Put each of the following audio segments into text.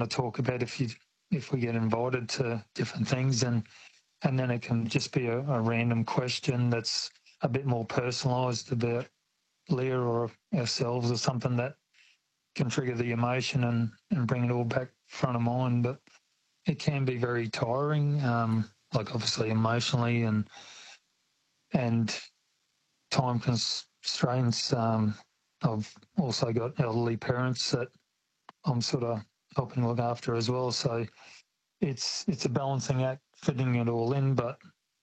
to talk about if we get invited to different things, and then it can just be a random question that's a bit more personalised about Leah or ourselves, or something that can trigger the emotion and bring it all back front of mind. But it can be very tiring, like obviously emotionally and time constraints. I've also got elderly parents that I'm sort of helping look after as well. So it's a balancing act, fitting it all in. But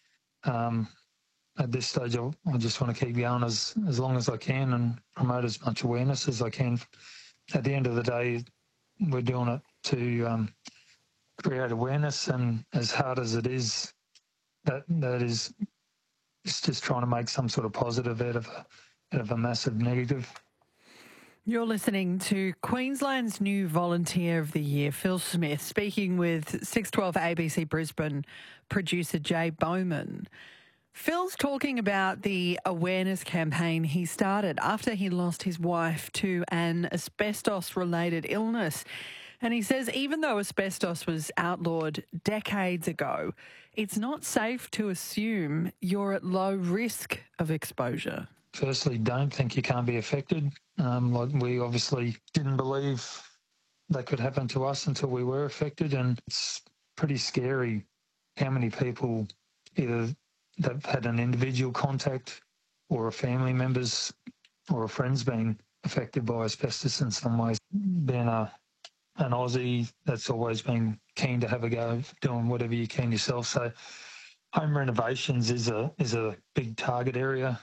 at this stage, I just want to keep going as long as I can and promote as much awareness as I can. At the end of the day, we're doing it to create awareness, and as hard as it is, that is, it's just trying to make some sort of positive out of a massive negative. You're listening to Queensland's new Volunteer of the Year, Phil Smith, speaking with 612 ABC Brisbane producer Jay Bowman. Phil's talking about the awareness campaign he started after he lost his wife to an asbestos-related illness. And he says even though asbestos was outlawed decades ago, it's not safe to assume you're at low risk of exposure. Firstly, don't think you can't be affected. Like we obviously didn't believe that could happen to us until we were affected, and it's pretty scary how many people either that had an individual contact or a family member's or a friend's being affected by asbestos in some ways. Being an Aussie that's always been keen to have a go, doing whatever you can yourself. So home renovations is a big target area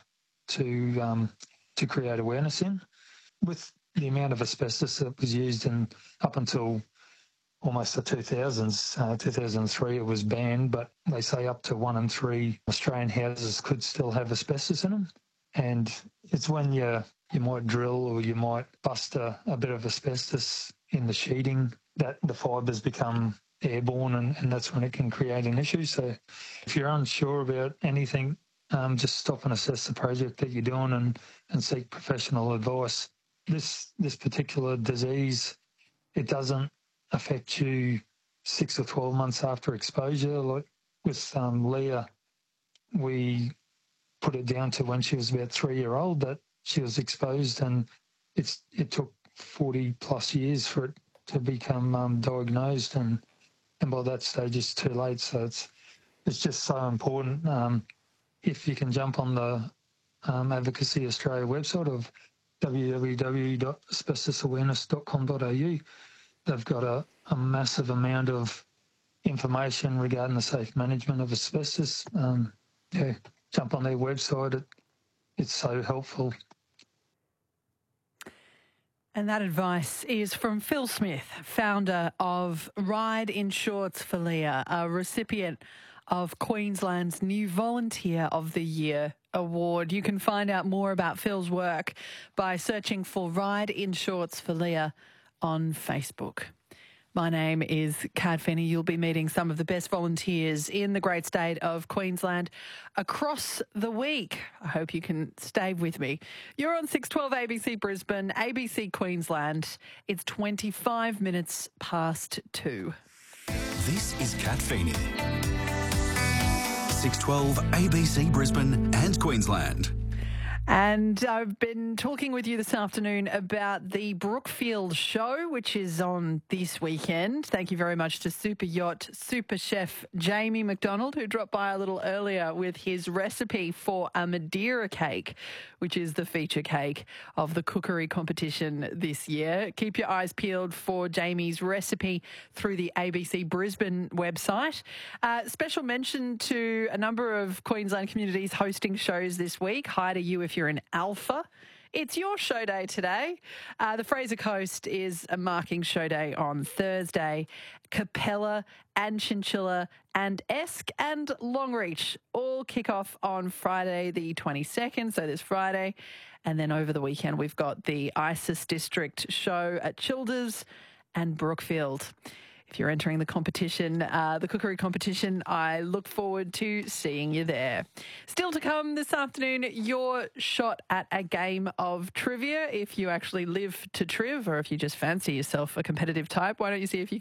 to create awareness in. With the amount of asbestos that was used up until almost the 2000s, 2003 it was banned, but they say up to 1 in 3 Australian houses could still have asbestos in them. And it's when you might drill or you might bust a bit of asbestos in the sheeting that the fibres become airborne, and that's when it can create an issue. So if you're unsure about anything, just stop and assess the project that you're doing and seek professional advice. This particular disease, it doesn't affect you 6 or 12 months after exposure. Like with Leah, we put it down to when she was about 3-year-old that she was exposed, and it took 40 plus years for it to become diagnosed, and by that stage it's too late. So it's just so important. If you can jump on the Advocacy Australia website of www.asbestosawareness.com.au, they've got a massive amount of information regarding the safe management of asbestos. Jump on their website. It's so helpful. And that advice is from Phil Smith, founder of Ride in Shorts for Leah, a recipient of Queensland's new Volunteer of the Year award. You can find out more about Phil's work by searching for Ride in Shorts for Leah on Facebook. My name is Kat Finney. You'll be meeting some of the best volunteers in the great state of Queensland across the week. I hope you can stay with me. You're on 612 ABC Brisbane, ABC Queensland. It's 25 minutes past 2. This is Kat Finney. 612 ABC Brisbane and Queensland. And I've been talking with you this afternoon about the Brookfield show, which is on this weekend. Thank you very much to super yacht, super chef Jamie McDonald, who dropped by a little earlier with his recipe for a Madeira cake, which is the feature cake of the cookery competition this year. Keep your eyes peeled for Jamie's recipe through the ABC Brisbane website. Special mention to a number of Queensland communities hosting shows this week. Hi to you if you're in Alpha. It's your show day today. The Fraser Coast is marking show day on Thursday. Capella and Chinchilla and Esk and Longreach all kick off on Friday the 22nd, so this Friday. And then over the weekend we've got the ISIS District show at Childers and Brookfield. If you're entering the competition, the cookery competition, I look forward to seeing you there. Still to come this afternoon, your shot at a game of trivia. If you actually live to triv, or if you just fancy yourself a competitive type, why don't you see if you